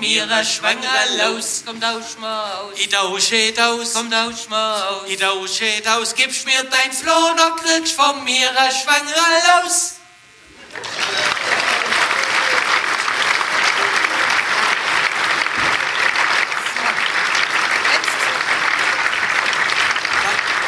mir schwanger los. Komm, tausch mal aus. Ich tausche aus. Komm, tausch mal aus. Ich tausche aus. Gibst mir dein Floh, noch kriegst von mir schwanger los.